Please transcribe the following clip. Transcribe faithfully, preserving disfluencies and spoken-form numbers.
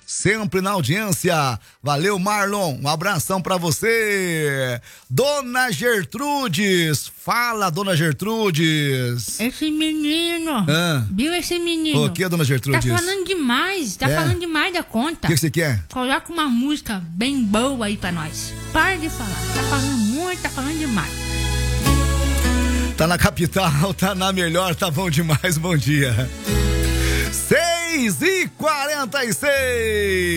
sempre na audiência. Valeu, Marlon, um abração pra você. Dona Gertrudes, fala, Dona Gertrudes. Esse menino, ah. viu esse menino? O que, Dona Gertrudes? Tá falando demais, tá é? falando demais da conta. O que você quer? Coloca uma música bem boa aí pra nós. Para de falar, tá falando muito, tá falando demais. Tá na capital, tá na melhor, tá bom demais, bom dia. seis e quarenta e seis